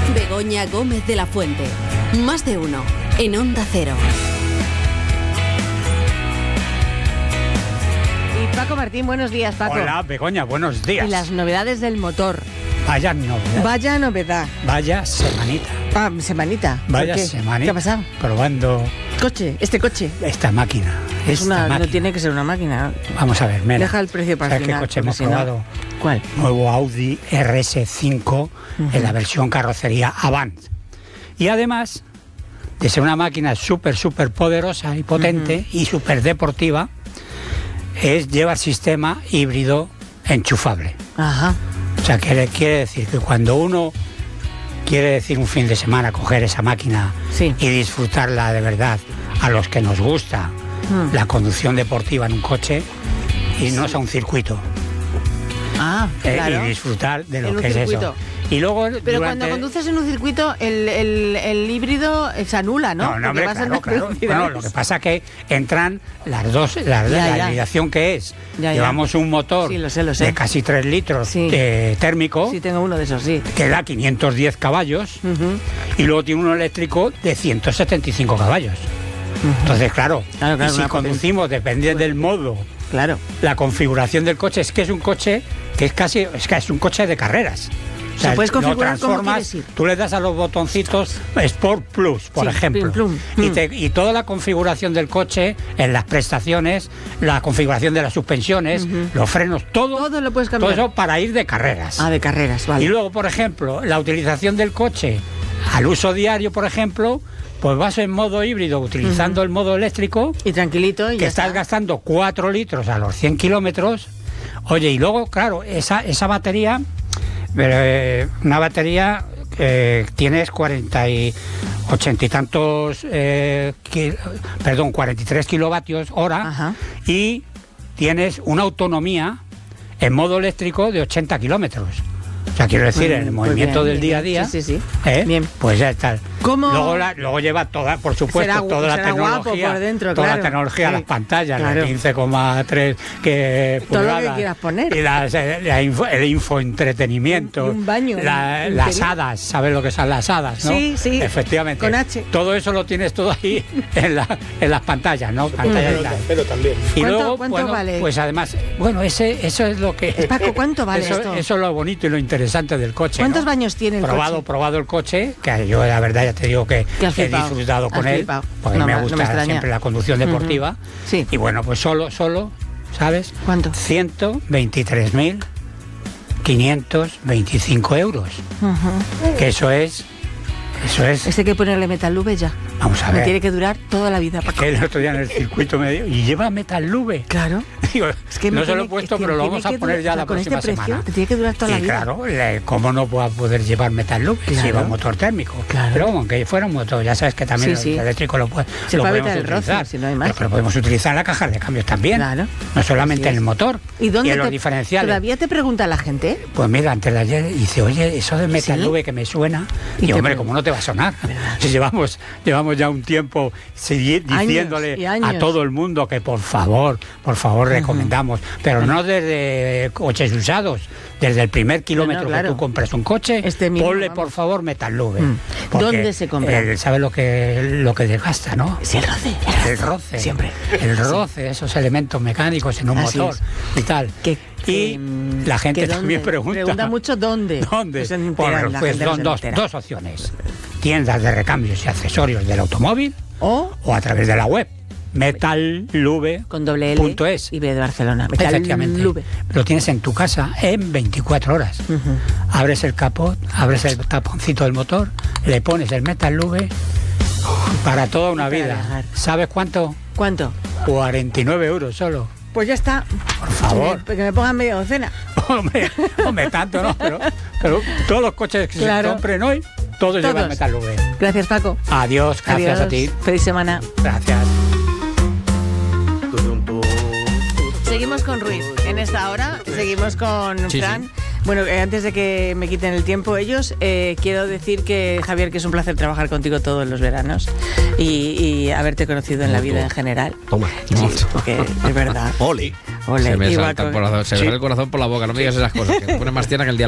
Begoña Gómez de la Fuente. Más de uno en Onda Cero. Y Paco Martín, buenos días, Paco. Hola, Begoña, buenos días. Y las novedades del motor. Vaya novedad. Vaya novedad. Vaya semanita. Ah, semanita. Vaya ¿Por qué? semanita. ¿Qué ha pasado? Probando Coche, este coche. esta máquina. No tiene que ser una máquina. Vamos a ver, Mela. Deja el precio para el ¿Sabes final, qué coche hemos porque si no- probado? ¿Cuál? Nuevo Audi RS5 en la versión carrocería Avant. Y además de ser una máquina súper poderosa y potente y súper deportiva, lleva sistema híbrido enchufable. Ajá. O sea, quiere decir que cuando uno quiere decir un fin de semana coger esa máquina Sí. y disfrutarla de verdad, a los que nos gusta la conducción deportiva en un coche, y no es a un circuito, Ah, claro. y disfrutar de En lo un que es circuito. eso. Y luego Pero cuando conduces en un circuito, el híbrido se anula, ¿no? No, Porque hombre, vas a claro. unas velocidades. Bueno, lo que pasa es que entran las dos, la Ya. hibridación que es. Ya. Llevamos un motor Sí, lo sé. de casi 3 litros Sí. térmico, Sí, tengo uno de esos, sí. que da 510 caballos, y luego tiene uno eléctrico de 175 caballos. Entonces, claro, Claro, y si una conducimos, depende del modo, Claro. la configuración del coche, es que es un coche que es un coche de carreras. O sea, puedes lo configurar como transformas, quieres ir. tú le das a los botoncitos Sport Plus, por Sí, ejemplo, plum. y toda la configuración del coche, en las prestaciones, la configuración de las suspensiones, los frenos, Todo lo puedes cambiar. todo eso para ir de carreras. Ah, de carreras, vale. Y luego, por ejemplo, la utilización del coche al uso diario, por ejemplo, pues vas en modo híbrido utilizando el modo eléctrico, Y tranquilito y que ya estás está. gastando 4 litros a los 100 kilómetros. Oye, y luego, claro, esa batería, una batería tienes 80 y tantos, 43 kilovatios hora. Ajá. Y tienes una autonomía en modo eléctrico de 80 kilómetros. O sea, quiero decir, en el movimiento del día a día, Sí. Bien. Pues ya está. ¿Cómo? Luego lleva toda, por supuesto, Será toda la será guapo tecnología, por dentro, toda claro. la tecnología, Sí. las pantallas, Claro. las 15,3 Todo lo que pulgadas, quieras poner. y el infoentretenimiento, Y un baño las interior. hadas, ¿sabes lo que son las hadas, no? Sí. Efectivamente. Con H. Todo eso lo tienes todo ahí en las pantallas, ¿no? Pantallas y tal. Pero también. Y ¿Cuánto- luego, cuánto bueno, vale? pues además, bueno, eso es lo que... Paco, ¿cuánto vale eso, esto? eso es lo bonito y lo interesante del coche. ¿Cuántos ¿no? baños tiene el coche? Probado el coche, que yo la verdad ya te digo que Que has he flipado. disfrutado Has con él, flipado. porque No me me gusta extraña. siempre la conducción deportiva. Sí. Y bueno, pues solo, ¿sabes? ¿Cuánto? 123.525 euros. Que eso es... Este hay que ponerle Metal Lube ya. Vamos a Me ver. tiene que durar toda la vida, Paco. Que el otro día en el circuito me dio, y lleva Metal Lube. Claro. Digo, Es que me no se lo he tiene- puesto, es que pero lo tiene vamos a que poner durar- ya o sea, la con próxima este precio semana. te tiene que durar toda la Y vida. claro, ¿cómo no va a poder llevar metal loop? Claro. Lleva un motor térmico. Claro. Pero aunque fuera un motor, ya sabes que también Sí, sí. el eléctrico lo Se podemos puede evitar el roce, utilizar. si no hay más. Pero podemos utilizar la caja de cambios también. Claro. No solamente Así en el es. motor. ¿Y dónde en los te- diferenciales. ¿Todavía te pregunta la gente? Pues mira, antes de ayer dice, oye, eso de metal ¿Sí? nube que me suena. Y Y te hombre, pregunto. ¿cómo no te va a sonar? Si llevamos ya un tiempo diciéndole y años. a todo el mundo que por favor recomendamos, pero no desde coches usados, desde el primer kilómetro claro. que tú compras un coche, Este mismo, ponle vamos. por favor metal nube. ¿Dónde se compra? ¿Sabes lo que desgasta, no? Sí, el roce. El roce. Siempre. El roce, esos elementos mecánicos en un Así motor es. y tal. Y la gente también pregunta mucho dónde. ¿Dónde? Pues en Bueno, Internet, la pues gente no son se dos entera. opciones. Tiendas de recambios y accesorios del automóvil O a través de la web metallube.es. con doble L y B de Barcelona. Metal Efectivamente. Lube. Lo tienes en tu casa en 24 horas. Abres el capot, abres el taponcito del motor, le pones el Metal Lube para toda una para vida. viajar. ¿Sabes cuánto? ¿Cuánto? 49 euros solo. Pues ya está. Por favor. Que me pongan media docena. hombre, tanto no, pero todos los coches que Claro. se compren hoy, todos llevan Metal Lube. Gracias, Paco. Adiós, gracias Adiós. a ti. Feliz semana. Gracias. Seguimos con Ruiz. En esta hora seguimos con Sí, Fran. sí. Bueno, antes de que me quiten el tiempo ellos, quiero decir que, Javier, que es un placer trabajar contigo todos los veranos y haberte conocido en la vida en general. Toma. Sí, porque es verdad. Oli. Ole, Se me igual salta con- por se me sale el corazón por la boca. No me digas esas cosas. Que me pone más tierna que el día